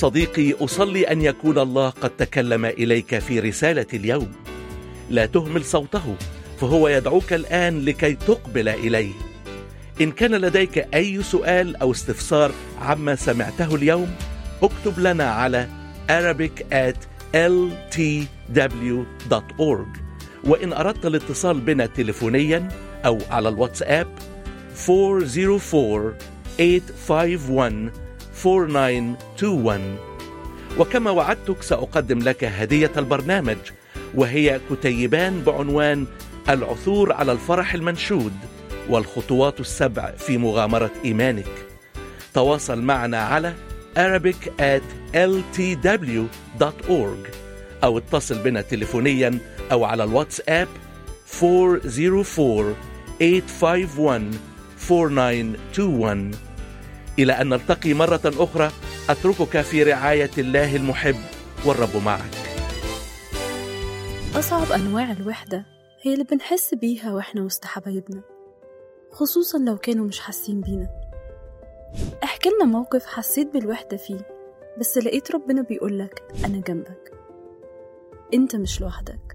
صديقي، أصلي أن يكون الله قد تكلم إليك في رسالة اليوم. لا تهمل صوته، فهو يدعوك الآن لكي تقبل إليه. إن كان لديك أي سؤال أو استفسار عما سمعته اليوم، اكتب لنا على arabic@ltw.org. وإن أردت الاتصال بنا تليفونيا أو على الواتساب 404-851-4921. وكما وعدتك سأقدم لك هدية البرنامج، وهي كتيبان بعنوان العثور على الفرح المنشود والخطوات السبع في مغامرة إيمانك. تواصل معنا على arabic@ltw.org أو اتصل بنا تليفونيا أو على الواتساب 404-851-4921. إلى أن نلتقي مرة أخرى، أتركك في رعاية الله المحب، والرب معك. أصعب أنواع الوحدة هي اللي بنحس بيها وإحنا وسط حبايبنا، خصوصا لو كانوا مش حاسين بينا. احكي لنا موقف حسيت بالوحدة فيه، بس لقيت ربنا بيقولك أنا جنبك، أنت مش لوحدك.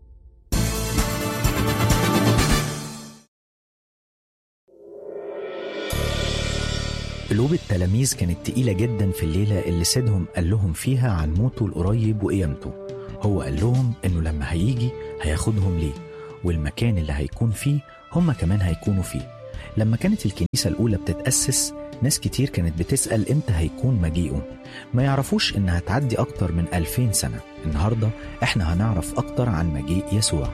قلوب التلاميذ كانت تقيلة جدا في الليلة اللي سيدهم قال لهم فيها عن موته القريب وقيامته. هو قال لهم إنه لما هيجي هياخدهم ليه، والمكان اللي هيكون فيه هم كمان هيكونوا فيه. لما كانت الكنيسة الأولى بتتأسس، ناس كتير كانت بتسأل إمتى هيكون مجيئه، ما يعرفوش إنها تعدي أكتر من 2000 سنة. النهاردة إحنا هنعرف أكتر عن مجيء يسوع.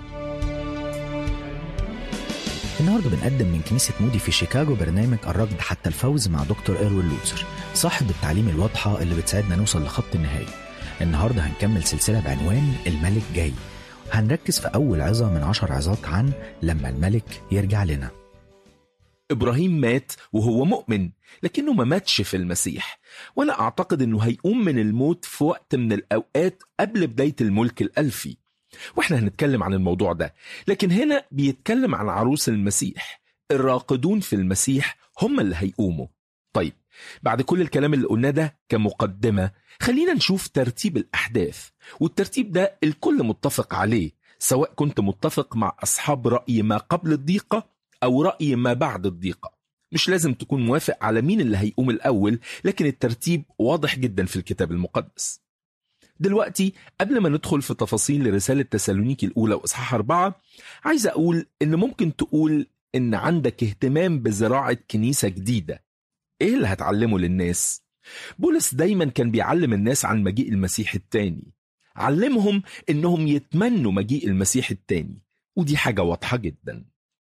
النهاردة بنقدم من كنيسة مودي في شيكاغو برنامج الركض حتى الفوز مع دكتور إيروين لوتسر، صاحب التعليم الواضحة اللي بتساعدنا نوصل لخط النهاية. النهاردة هنكمل سلسلة بعنوان الملك جاي. هنركز في أول عظة من 10 عظات عن لما الملك يرجع لنا. إبراهيم مات وهو مؤمن، لكنه ما ماتش في المسيح، وأنا أعتقد أنه هيقوم من الموت في وقت من الأوقات قبل بداية الملك الألفي، وإحنا هنتكلم عن الموضوع ده. لكن هنا بيتكلم عن عروس المسيح، الراقدون في المسيح هم اللي هيقوموا. طيب، بعد كل الكلام اللي قلناه ده كمقدمة، خلينا نشوف ترتيب الأحداث، والترتيب ده الكل متفق عليه، سواء كنت متفق مع أصحاب رأي ما قبل الضيقة أو رأي ما بعد الضيقة. مش لازم تكون موافق على مين اللي هيقوم الأول، لكن الترتيب واضح جدا في الكتاب المقدس. دلوقتي قبل ما ندخل في تفاصيل رسالة تسالونيكي الأولى وإصحاح 4، عايز أقول إن ممكن تقول إن عندك اهتمام بزراعة كنيسة جديدة. إيه اللي هتعلمه للناس؟ بولس دايما كان بيعلم الناس عن مجيء المسيح التاني، علمهم إنهم يتمنوا مجيء المسيح التاني، ودي حاجة واضحة جدا.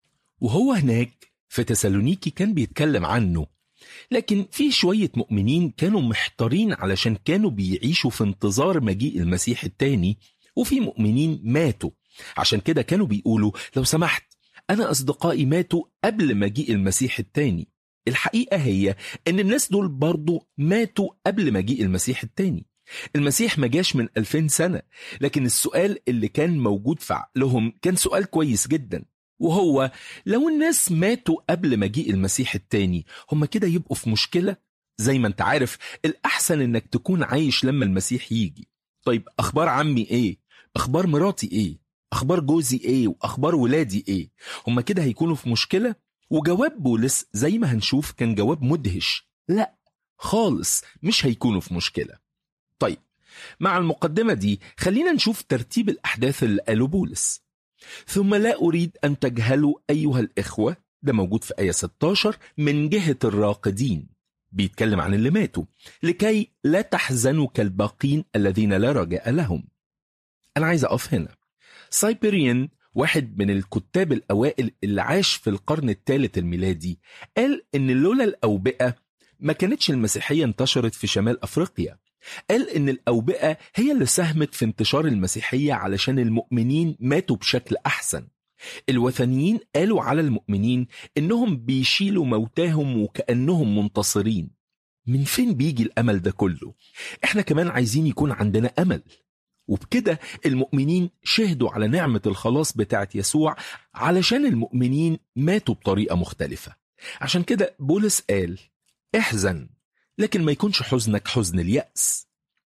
وهو هناك في تسالونيكي كان بيتكلم عنه، لكن في شوية مؤمنين كانوا محتارين علشان كانوا بيعيشوا في انتظار مجيء المسيح التاني، وفي مؤمنين ماتوا عشان كده كانوا بيقولوا لو سمحت أنا أصدقائي ماتوا قبل مجيء المسيح التاني. الحقيقة هي أن الناس دول برضو ماتوا قبل مجيء المسيح التاني. المسيح ما جاش من 2000 سنة، لكن السؤال اللي كان موجود في عقلهم كان سؤال كويس جدا، وهو لو الناس ماتوا قبل مجيء المسيح التاني، هم كده يبقوا في مشكلة؟ زي ما انت عارف الأحسن انك تكون عايش لما المسيح يجي. طيب أخبار عمي ايه؟ أخبار مراتي ايه؟ أخبار جوزي ايه؟ وأخبار ولادي ايه؟ هم كده هيكونوا في مشكلة؟ وجواب بولس زي ما هنشوف كان جواب مدهش، لا خالص مش هيكونوا في مشكلة. طيب، مع المقدمة دي خلينا نشوف ترتيب الأحداث اللي قاله بولس. ثم لا أريد أن تجهلوا أيها الإخوة، ده موجود في آية 16، من جهة الراقدين، بيتكلم عن اللي ماتوا، لكي لا تحزنوا كالباقين الذين لا رجاء لهم. أنا عايز أقف هنا. سايبريان، واحد من الكتاب الأوائل اللي عاش في القرن الثالث الميلادي، قال إن لولا الأوبئة ما كانتش المسيحية انتشرت في شمال أفريقيا. قال إن الأوبئة هي اللي ساهمت في انتشار المسيحية علشان المؤمنين ماتوا بشكل أحسن. الوثنيين قالوا على المؤمنين إنهم بيشيلوا موتاهم وكأنهم منتصرين. من فين بيجي الأمل ده كله؟ إحنا كمان عايزين يكون عندنا أمل، وبكده المؤمنين شهدوا على نعمة الخلاص بتاعت يسوع علشان المؤمنين ماتوا بطريقة مختلفة. عشان كده بولس قال احزن، لكن ما يكونش حزنك حزن اليأس.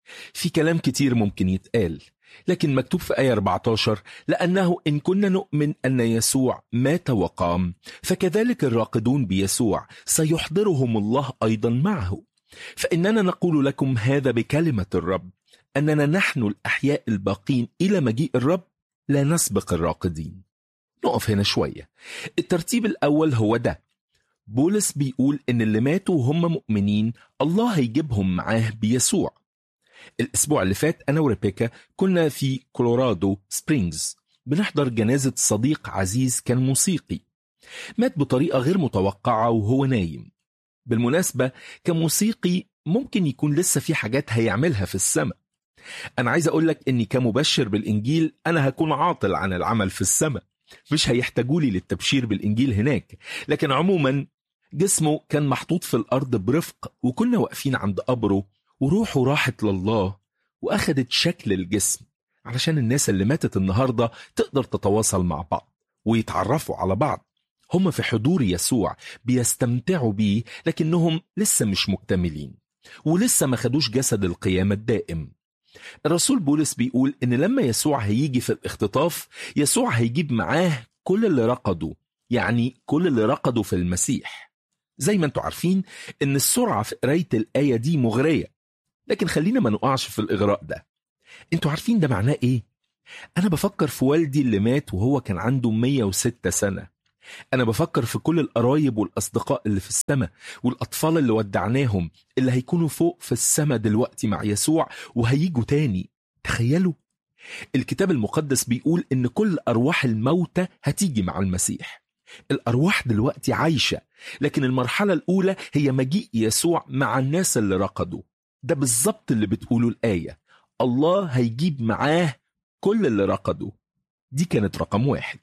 في كلام كتير ممكن يتقال، لكن مكتوب في آية 14: لأنه إن كنا نؤمن أن يسوع مات وقام، فكذلك الراقدون بيسوع سيحضرهم الله أيضا معه. فإننا نقول لكم هذا بكلمة الرب، أننا نحن الأحياء الباقين إلى مجيء الرب لا نسبق الراقدين. نقف هنا شوية. الترتيب الأول هو ده. بولس بيقول إن اللي ماتوا وهم مؤمنين الله هيجيبهم معاه بيسوع. الأسبوع اللي فات أنا وريبيكا كنا في كولورادو سبرينجز بنحضر جنازة صديق عزيز كان موسيقي، مات بطريقة غير متوقعة وهو نايم. بالمناسبة كموسيقي ممكن يكون لسه في حاجات هيعملها في السماء. أنا عايز أقولك أني كمبشر بالإنجيل أنا هكون عاطل عن العمل في السماء، مش هيحتاجولي للتبشير بالإنجيل هناك. لكن عموما جسمه كان محطوط في الأرض برفق، وكنا واقفين عند قبره وروحه راحت لله وأخدت شكل الجسم علشان الناس اللي ماتت النهاردة تقدر تتواصل مع بعض ويتعرفوا على بعض. هم في حضور يسوع بيستمتعوا بيه، لكنهم لسه مش مكتملين ولسه ما خدوش جسد القيامة الدائم. الرسول بولس بيقول إن لما يسوع هيجي في الاختطاف، يسوع هيجيب معاه كل اللي رقدوا، يعني كل اللي رقدوا في المسيح. زي ما انتوا عارفين إن السرعة في قراية الآية دي مغرية، لكن خلينا ما نقعش في الإغراء ده. انتوا عارفين ده معناه إيه؟ أنا بفكر في والدي اللي مات وهو كان عنده 106 سنة. أنا بفكر في كل القرايب والأصدقاء اللي في السماء، والأطفال اللي ودعناهم اللي هيكونوا فوق في السماء دلوقتي مع يسوع وهيجوا تاني. تخيلوا، الكتاب المقدس بيقول إن كل أرواح الموتى هتيجي مع المسيح. الأرواح دلوقتي عايشة، لكن المرحلة الأولى هي مجيء يسوع مع الناس اللي رقدوا. ده بالظبط اللي بتقوله الآية، الله هيجيب معاه كل اللي رقدوا. دي كانت رقم 1.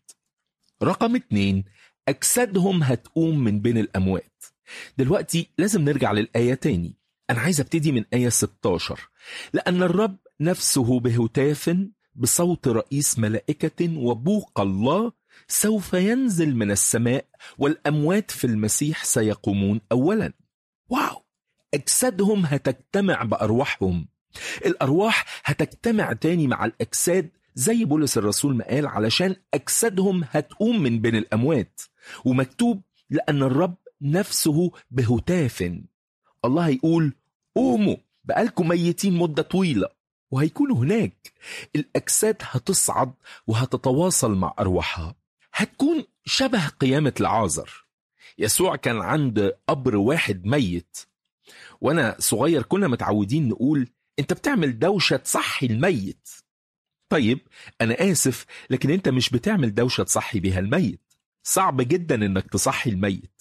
رقم 2، أجسادهم هتقوم من بين الأموات. دلوقتي لازم نرجع للآية تاني. أنا عايز أبتدي من آية 16: لأن الرب نفسه بهتاف بصوت رئيس ملائكة وبوق الله سوف ينزل من السماء، والأموات في المسيح سيقومون أولا. واو! أجسادهم هتجتمع بأرواحهم. الأرواح هتجتمع تاني مع الأجساد زي بولس الرسول ما قال، علشان أجسادهم هتقوم من بين الأموات. ومكتوب لأن الرب نفسه بهتاف. الله هيقول قوموا، بقالكم ميتين مدة طويلة، وهيكونوا هناك. الأجساد هتصعد وهتتواصل مع أرواحها. هتكون شبه قيامة لعازر. يسوع كان عند قبر واحد ميت، وأنا صغير كنا متعودين نقول أنت بتعمل دوشة تصحي الميت. طيب أنا آسف، لكن أنت مش بتعمل دوشة تصحي بها الميت. صعب جدا أنك تصحي الميت.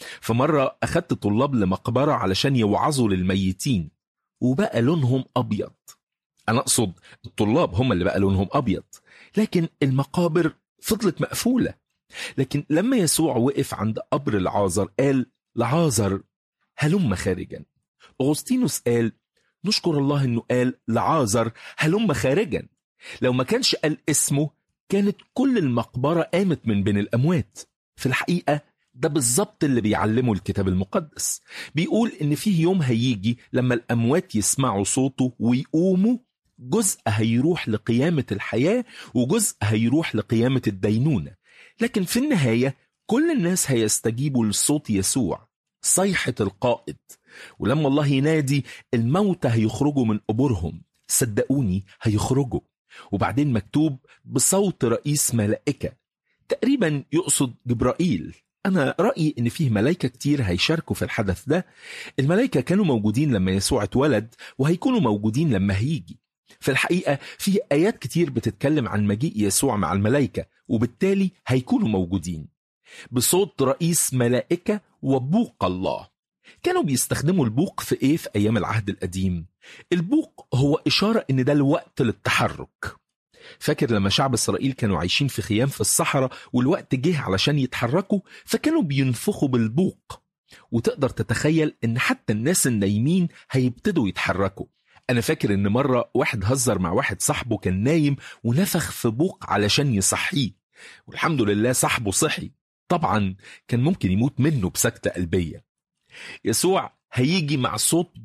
فمرة أخدت طلاب لمقبرة علشان يوعظوا للميتين، وبقى لونهم أبيض. أنا أقصد الطلاب هم اللي بقى لونهم أبيض، لكن المقابر فضلت مقفولة. لكن لما يسوع وقف عند قبر لعازر قال لعازر هلم خارجا. أغسطينوس قال نشكر الله أنه قال لعازر هلم خارجا. لو ما كانش قال اسمه كانت كل المقبرة قامت من بين الأموات. في الحقيقة ده بالظبط اللي بيعلمه الكتاب المقدس. بيقول إن فيه يوم هيجي لما الأموات يسمعوا صوته ويقوموا، جزء هيروح لقيامة الحياة وجزء هيروح لقيامة الدينونة. لكن في النهاية كل الناس هيستجيبوا لصوت يسوع، صيحة القائد. ولما الله ينادي الموتى هيخرجوا من قبورهم. صدقوني هيخرجوا. وبعدين مكتوب بصوت رئيس ملائكة، تقريبا يقصد جبرائيل. أنا رأيي إن فيه ملائكة كتير هيشاركوا في الحدث ده. الملائكة كانوا موجودين لما يسوع اتولد، وهيكونوا موجودين لما هيجي. في الحقيقة فيه آيات كتير بتتكلم عن مجيء يسوع مع الملائكة، وبالتالي هيكونوا موجودين. بصوت رئيس ملائكة وبوق الله. كانوا بيستخدموا البوق في إيه في أيام العهد القديم؟ البوق هو إشارة إن ده الوقت للتحرك. فاكر لما شعب إسرائيل كانوا عايشين في خيام في الصحراء والوقت جه علشان يتحركوا، فكانوا بينفخوا بالبوق. وتقدر تتخيل إن حتى الناس النايمين هيبتدوا يتحركوا. أنا فاكر إن مرة واحد هزر مع واحد صاحبه كان نايم ونفخ في بوق علشان يصحيه، والحمد لله صاحبه صحي. طبعا كان ممكن يموت منه بسكتة قلبية. يسوع هيجي مع صوت بوق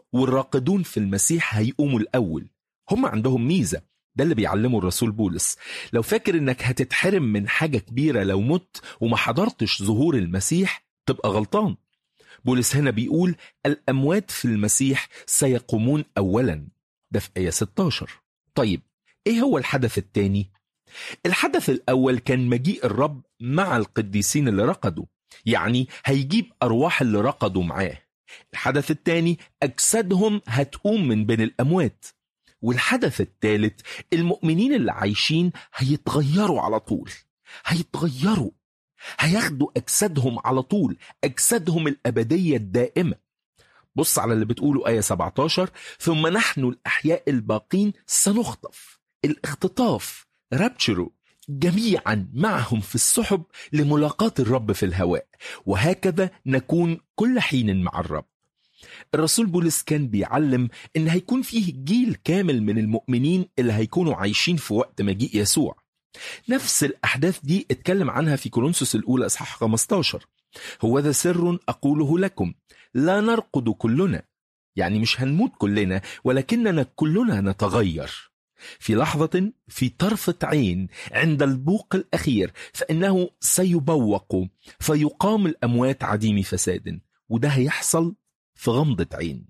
والراقدون في المسيح هيقوموا الأول. هم عندهم ميزة، ده اللي بيعلمه الرسول بولس. لو فاكر انك هتتحرم من حاجة كبيرة لو مت وما حضرتش ظهور المسيح، تبقى غلطان. بولس هنا بيقول الأموات في المسيح سيقومون أولا، ده في آية 16. طيب ايه هو الحدث الثاني؟ الحدث الأول كان مجيء الرب مع القديسين اللي رقدوا، يعني هيجيب أرواح اللي رقدوا معاه. الحدث الثاني أجسادهم هتقوم من بين الأموات. والحدث الثالث المؤمنين اللي عايشين هيتغيروا على طول، هيتغيروا، هياخدوا أجسادهم على طول، أجسادهم الأبدية الدائمة. بص على اللي بتقوله آية 17: ثم نحن الأحياء الباقين سنخطف، الاختطاف، رابتشرو، جميعا معهم في السحب لملاقاة الرب في الهواء، وهكذا نكون كل حين مع الرب. الرسول بولس كان بيعلم إن هيكون فيه جيل كامل من المؤمنين اللي هيكونوا عايشين في وقت مجيء يسوع. نفس الأحداث دي اتكلم عنها في كورنثوس الأولى إصحاح 15: هو ذا سر أقوله لكم، لا نرقد كلنا، يعني مش هنموت كلنا، ولكننا كلنا نتغير في لحظة، في طرفة عين، عند البوق الأخير، فإنه سيبوق فيقام الأموات عديم فساد. وده هيحصل في غمضة عين.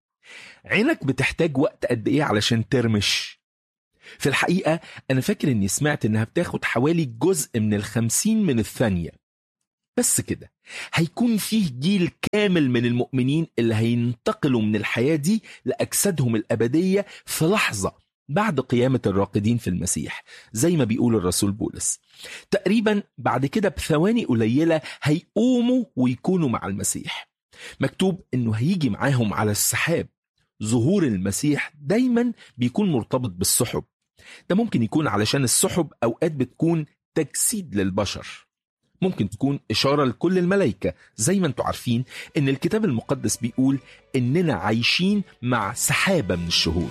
عينك بتحتاج وقت قد إيه علشان ترمش؟ في الحقيقة أنا فاكر أني سمعت أنها بتاخد حوالي جزء من 50 من الثانية. بس كده هيكون فيه جيل كامل من المؤمنين اللي هينتقلوا من الحياة دي لأجسادهم الأبدية في لحظة بعد قيامة الراقدين في المسيح، زي ما بيقول الرسول بولس. تقريبا بعد كده بثواني قليلة هيقوموا ويكونوا مع المسيح. مكتوب أنه هيجي معاهم على السحاب. ظهور المسيح دايما بيكون مرتبط بالسحب. ده ممكن يكون علشان السحب أوقات بتكون تجسيد للبشر، ممكن تكون إشارة لكل الملائكة. زي ما انتوا عارفين إن الكتاب المقدس بيقول إننا عايشين مع سحابة من الشهود.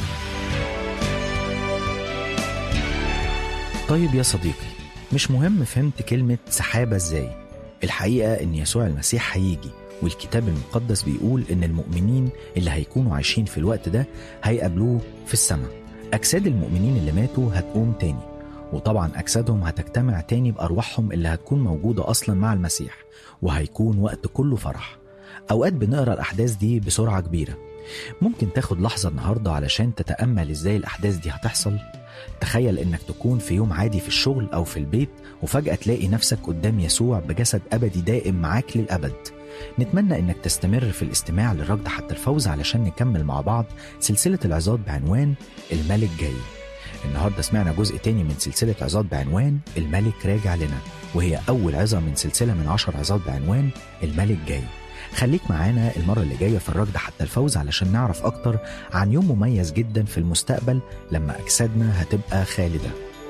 طيب يا صديقي، مش مهم فهمت كلمة سحابة ازاي. الحقيقة إن يسوع المسيح هيجي، والكتاب المقدس بيقول إن المؤمنين اللي هيكونوا عايشين في الوقت ده هيقابلوه في السماء. أجساد المؤمنين اللي ماتوا هتقوم تاني، وطبعا أجسادهم هتجتمع تاني بأرواحهم اللي هتكون موجودة أصلا مع المسيح، وهيكون وقت كله فرح. أوقات بنقرأ الأحداث دي بسرعة كبيرة. ممكن تاخد لحظة النهاردة علشان تتأمل إزاي الأحداث دي هتحصل. تخيل إنك تكون في يوم عادي في الشغل أو في البيت، وفجأة تلاقي نفسك قدام يسوع بجسد أبدي دائم معاك للأبد. نتمنى إنك تستمر في الاستماع للركض حتى الفوز علشان نكمل مع بعض سلسلة العظات بعنوان الملك جاي. النهاردة سمعنا جزء تاني من سلسلة عظات بعنوان الملك راجع لنا، وهي أول عظة من سلسلة من 10 عظات بعنوان الملك جاي. خليك معانا المرة اللي جاية في الركض حتى الفوز علشان نعرف أكتر عن يوم مميز جدا في المستقبل لما أجسادنا هتبقى خالدة.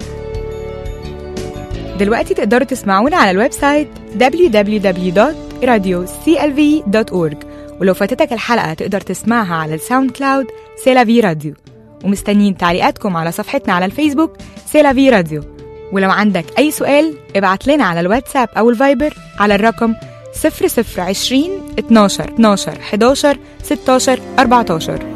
دلوقتي تقدروا تسمعونا على الويب سايت www.radioclv.org، ولو فاتتك الحلقة تقدر تسمعها على الساوند كلاود سيلافي راديو. ومستنيين تعليقاتكم على صفحتنا على الفيسبوك سيلافي راديو. ولو عندك أي سؤال ابعت لنا على الواتساب أو الفايبر على الرقم 0020 12 12 11 16 14.